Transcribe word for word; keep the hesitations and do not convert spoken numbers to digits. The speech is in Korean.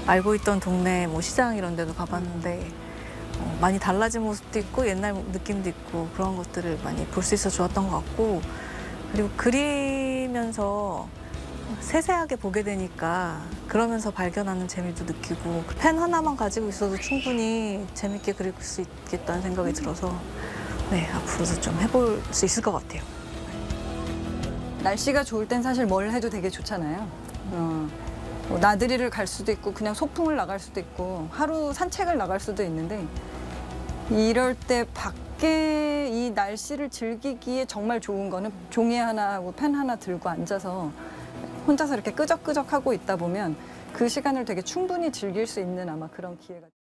알고 있던 동네 뭐 시장 이런 데도 가봤는데 어, 많이 달라진 모습도 있고 옛날 느낌도 있고 그런 것들을 많이 볼 수 있어서 좋았던 것 같고, 그리고 그리면서 세세하게 보게 되니까 그러면서 발견하는 재미도 느끼고 펜 하나만 가지고 있어도 충분히 재밌게 그릴 수 있겠다는 생각이 들어서 네, 앞으로도 좀 해볼 수 있을 것 같아요. 날씨가 좋을 땐 사실 뭘 해도 되게 좋잖아요. 어, 뭐 나들이를 갈 수도 있고 그냥 소풍을 나갈 수도 있고 하루 산책을 나갈 수도 있는데 이럴 때 밖에 이 날씨를 즐기기에 정말 좋은 거는 종이 하나하고 펜 하나 들고 앉아서 혼자서 이렇게 끄적끄적 하고 있다 보면 그 시간을 되게 충분히 즐길 수 있는 아마 그런 기회가